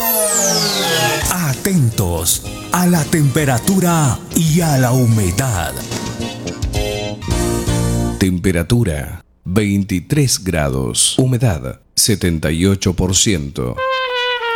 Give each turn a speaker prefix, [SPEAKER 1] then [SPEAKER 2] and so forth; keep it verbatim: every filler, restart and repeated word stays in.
[SPEAKER 1] Atentos a la temperatura y a la humedad. Temperatura veintitrés grados. Humedad setenta y ocho por ciento.